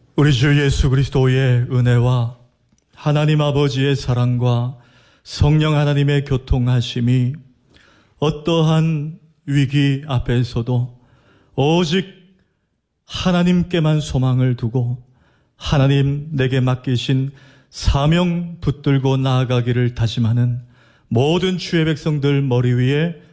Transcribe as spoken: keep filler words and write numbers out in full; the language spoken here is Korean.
우리 주 예수 그리스도의 은혜와 하나님 아버지의 사랑과 성령 하나님의 교통하심이 어떠한 위기 앞에서도 오직 하나님께만 소망을 두고 하나님 내게 맡기신 사명 붙들고 나아가기를 다짐하는 모든 주의 백성들 머리 위에